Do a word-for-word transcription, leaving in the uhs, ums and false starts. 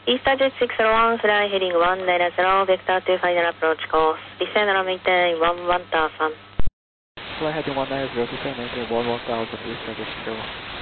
EasterJet six zero one, fly heading one nine zero, vector to final approach course. Descend and maintain one one thousand. Fly heading one nine zero, descend and maintain one one thousand, EasterJet six zero one.